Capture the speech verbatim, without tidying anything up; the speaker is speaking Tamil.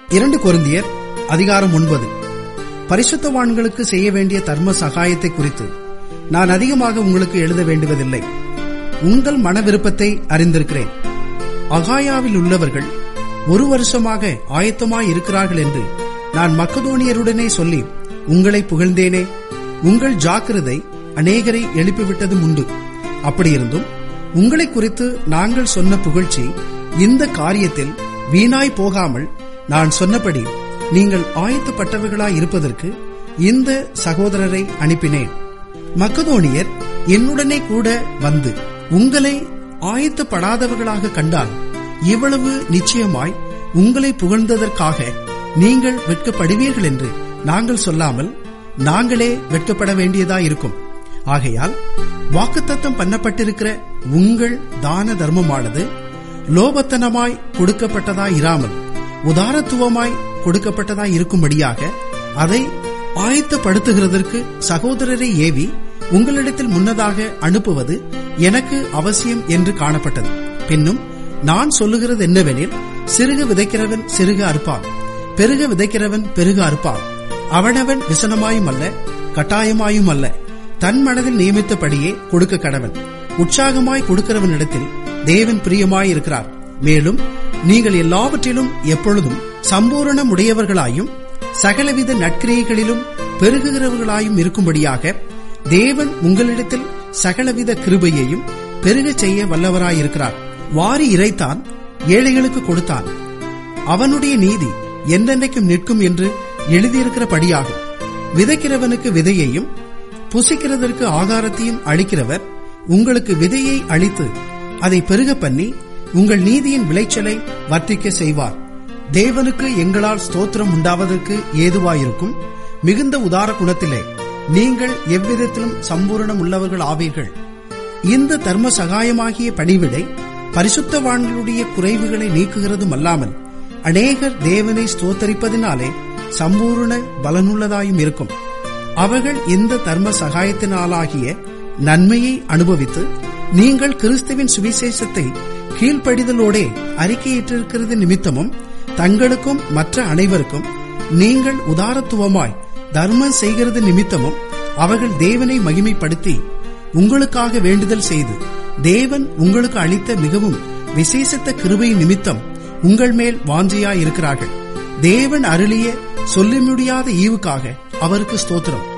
இரண்டு கொரிந்தியர் அதிகாரம் ஒன்பது. பரிசுத்தவான்களுக்கு செய்ய வேண்டிய தர்ம சகாயத்தை குறித்து நான் அதிகமாக உங்களுக்கு எழுத வேண்டுவதில்லை. உங்கள் மன விருப்பத்தை அறிந்திருக்கிறேன். அகாயாவில் உள்ளவர்கள் ஒரு வருஷமாக ஆயத்தமாய் இருக்கிறார்கள் என்று நான் மக்கதோனியருடனே சொல்லி உங்களை புகழ்ந்தேனே. உங்கள் ஜாக்கிரதை அநேகரை எழுப்பிவிட்டதும் உண்டு. அப்படியிருந்தும் உங்களை குறித்து நாங்கள் சொன்ன புகழ்ச்சி இந்த காரியத்தில் வீணாய் போகாமல் நான் சொன்னபடி நீங்கள் ஆயத்தப்பட்டவர்களாய் இருப்பதற்கு இந்த சகோதரரை அனுப்பினேன். மக்கதோனியர் என்னுடனே கூட வந்து உங்களை ஆயத்தப்படாதவர்களாக கண்டால் இவ்வளவு நிச்சயமாய் உங்களை புகழ்ந்ததற்காக நீங்கள் வெட்கப்படுவீர்கள் என்று நாங்கள் சொல்லாமல் நாங்களே வெட்கப்பட வேண்டியதாயிருக்கும். ஆகையால் வாக்குத்தத்தம் பண்ணப்பட்டிருக்கிற உங்கள் தான தர்மமானது லோபத்தனமாய் கொடுக்கப்பட்டதாயிராமல் உதாரத்துவமாய் கொடுக்கப்பட்டதாய் இருக்கும்படியாக அதை ஆயத்தப்படுத்துகிறதற்கு சகோதரரை ஏவி உங்களிடத்தில் முன்னதாக அனுப்புவது எனக்கு அவசியம் என்று காணப்பட்டது. பின்னும் நான் சொல்லுகிறது என்னவெனில், சிறுக விதைக்கிறவன் சிறுக அறுப்பான், பெருக விதைக்கிறவன் பெருக அறுப்பான். அவனவன் விசனமாயும் அல்ல கட்டாயமாயும் அல்ல, தன் மனதில் நியமித்தபடியே கொடுக்க கடவன். உற்சாகமாய் கொடுக்கிறவனிடத்தில் தேவன் பிரியமாயிருக்கிறார். மேலும் நீங்கள் எல்லாவற்றிலும் எப்பொழுதும் சம்பூரணம் உடையவர்களாயும் சகலவித நற்கிரியைகளிலும் பெருகுகிறவர்களாயும் இருக்கும்படியாக தேவன் உங்களிடத்தில் சகலவித கிருபையையும் பெருக செய்ய வல்லவராயிருக்கிறார். வாரி இறைத்தான், ஏழைகளுக்கு கொடுத்தான். அவனுடைய நீதி என்றென்றைக்கும் நிற்கும் என்று எழுதியிருக்கிறபடியாகும். விதைக்கிறவனுக்கு விதையையும் புசிக்கிறதற்கு ஆகாரத்தையும் அளிக்கிறவர் உங்களுக்கு விதையை அளித்து அதை பெருக பண்ணி உங்கள் நீதியின் விளைச்சலை வர்த்திக்க செய்வார். தேவனுக்கு எங்களால் ஸ்தோத்திரம் உண்டாவதற்கு ஏதுவாயிருக்கும் மிகுந்த உதார குணத்திலே நீங்கள் எவ்விதத்திலும் சம்பூரணம் உள்ளவர்கள் ஆவீர்கள். இந்த தர்ம சகாயமாகிய பணிவிடை பரிசுத்தவான்களுடைய குறைவுகளை நீக்குகிறதும் அல்லாமல் அநேகர் தேவனை ஸ்தோத்தரிப்பதினாலே சம்பூர்ண பலனுள்ளதாயும் இருக்கும். அவர்கள் இந்த தர்ம சகாயத்தினாலாகிய நன்மையை அனுபவித்து நீங்கள் கிறிஸ்துவின் சுவிசேஷத்தை கீழ்ப்படிதலோடே அறிக்கையிட்டிருக்கிறது நிமித்தமும் தங்களுக்கும் மற்ற அனைவருக்கும் நீங்கள் உதாரத்துவமாய் தர்மம் செய்கிறது நிமித்தமும் அவர்கள் தேவனை மகிமைப்படுத்தி உங்களுக்காக வேண்டுதல் செய்து தேவன் உங்களுக்கு அளித்த மிகவும் விசேஷத்த கிருபை நிமித்தம் உங்கள் மேல் வாஞ்சையாயிருக்கிறார்கள். தேவன் அருளிய சொல்ல முடியாத ஈவுக்காக அவருக்கு ஸ்தோத்திரம்.